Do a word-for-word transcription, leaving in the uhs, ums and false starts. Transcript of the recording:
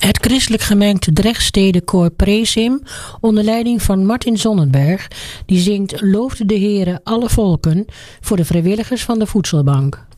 Het christelijk gemengd Drechtstedenkoor Presim onder leiding van Martin Zonnenberg, die zingt Loofde de Heere alle volken voor de vrijwilligers van de Voedselbank.